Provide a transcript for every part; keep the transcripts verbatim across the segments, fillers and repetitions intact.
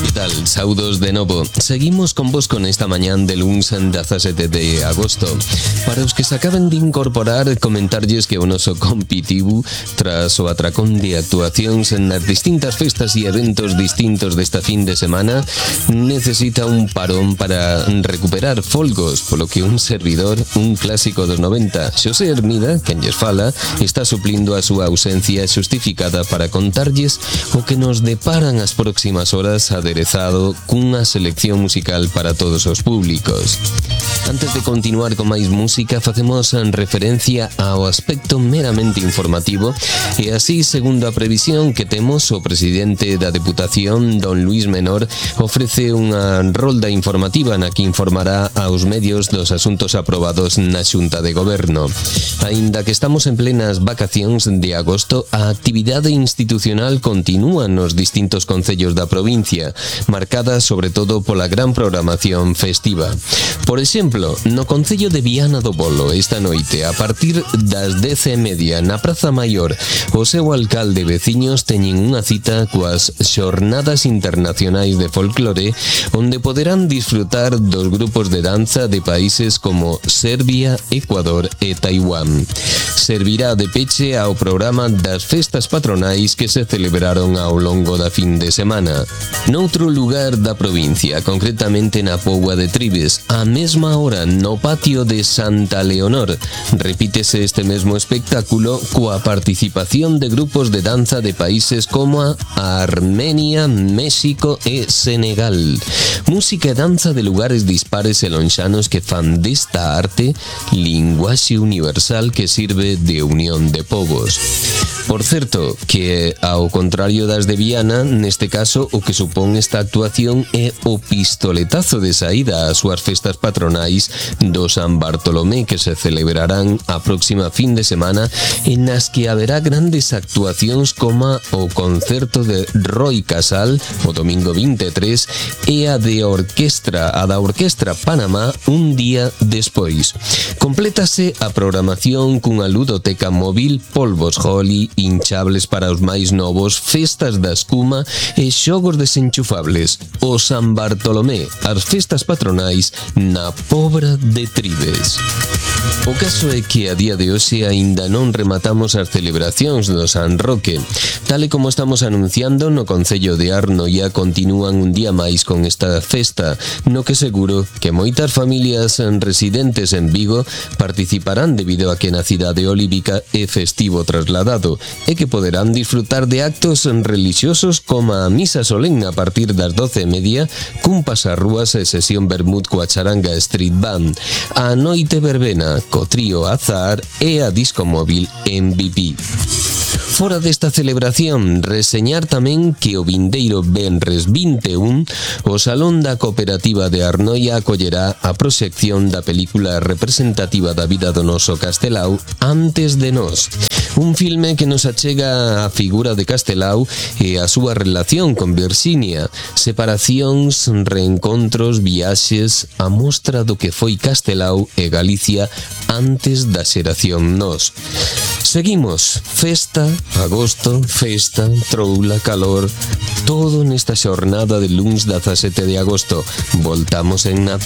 tal? Saudos de novo. Seguimos con vos con esta mañán de luns dezasete de agosto. Para os que se acaben de incorporar, comentarlles que o noso compitivo, tras o atracón de actuacións nas distintas festas e eventos distintos desta fin de semana, necesita un parón para recuperar folgos, polo que un servidor, un clásico dos noventa, Xosé Hermida, quen lles fala, está suplindo a súa ausencia xustificada para contarlles o que nos deparan as próximas horas aderezado cunha selección musical para todos os públicos. Antes de continuar con máis música, facemos en referencia ao aspecto meramente informativo e así, segundo a previsión que temos, o presidente da Deputación, don Luís Menor, ofrece unha rolda informativa na que informará aos medios dos asuntos aprobados na Xunta de Goberno. Aínda que estamos en plenas vacacións de agosto, a actividade institucional continúa nos distintos concellos da provincia, marcada sobre todo pola gran programación festiva. Por exemplo, no concello de Viana do Bolo, esta noite, a partir das dez e media, na Praza Maior, o seu alcalde e veciños teñen unha cita coas Xornadas Internacionais de Folclore, onde poderán disfrutar dos grupos de danza de países como Serbia, Ecuador e Taiwán. Servirá de peche ao programa das festas patronais que se celebraron ao longo da fin de semana. Noutro lugar da provincia, concretamente na Póvoa de Tribes, a mesma hora no patio de Santa Leonor, repítese este mesmo espectáculo coa participación de grupos de danza de países como a Armenia, México e Senegal. Música e danza de lugares dispares e lonxanos que fan desta arte linguaxe universal que sirve de unión de povos. Por certo, que ao contrario das de Viana, neste caso o que supón esta actuación é o pistoletazo de saída ás súas festas patronais do San Bartolomé que se celebrarán a próxima fin de semana, en nas que haberá grandes actuacións como o concerto de Roy Casal o domingo vinte e tres e a de orquestra, a da Orquestra Panamá un día despois. Complétase a programación cunha ludoteca móvil, polvos Holly, hinchables para os máis novos, festas da escuma e xogos desenchufables. O San Bartolomé, as festas patronais na Pobra de Tribes. O caso é que a día de hoxe aínda non rematamos as celebracións do San Roque. Tal e como estamos anunciando, no concello de Arnoia continúan un día máis con esta festa, no que seguro que moitas familias residentes en Vigo participarán debido a que na cidade olívica é festivo trasladado e que poderán disfrutar de actos religiosos como a misa solemne a partir das doce e media, cun pasarrúas e sesión vermut coa charanga Street Band, a noite verbena co trío Azar e a disco móvil M V P. Fora desta celebración, reseñar tamén que o vindeiro venres vinte e un o Salón da Cooperativa de Arnoia acollerá a proxección da película representativa da vida do noso Castelao Antes de Nós, un filme que nos achega a figura de Castelao e a súa relación con Virxinia, separacións, reencontros, viaxes, a mostra do que foi Castelao e Galicia antes da xeración Nós. Seguimos, festa, agosto, festa, troula, calor, todo nesta xornada de luns dezasete de agosto. Voltamos en nada.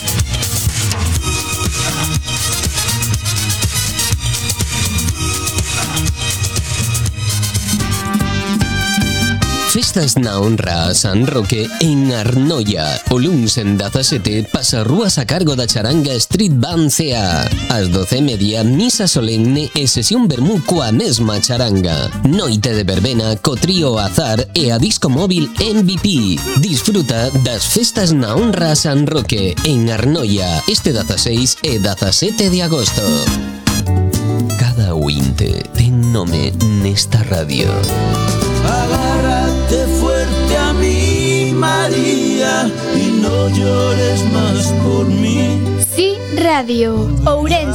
Festas na honra a San Roque en Arnoia. O luns en dezasete, pasarrúas a cargo da charanga Street Band C A. Ás doce e media, misa solemne e sesión vermú coa mesma charanga. Noite de verbena co trío Azar e a disco móvil M V P. Disfruta das festas na honra a San Roque en Arnoia este dezaseis e dezasete de agosto. Cada ointe ten nome nesta radio. Agárrate fuerte a mí, María, y no llores más por mí. Sí, Radio Ourense.